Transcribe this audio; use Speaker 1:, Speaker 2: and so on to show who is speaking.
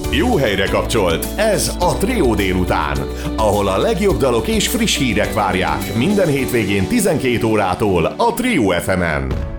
Speaker 1: Jó helyre kapcsolt, ez a Trió délután, ahol a legjobb dalok és friss hírek várják minden hétvégén 12 órától a Trió FM-en.